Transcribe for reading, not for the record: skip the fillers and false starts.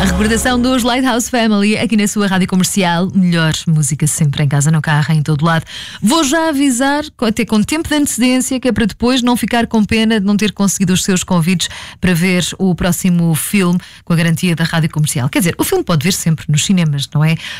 A recordação dos Lighthouse Family aqui na sua rádio comercial. Melhor música sempre em casa, no carro, em todo lado. Vou já avisar, até com tempo de antecedência, que é para depois não ficar com pena de não ter conseguido os seus convites para ver o próximo filme com a garantia da rádio comercial. Quer dizer, o filme pode ver sempre nos cinemas, não é?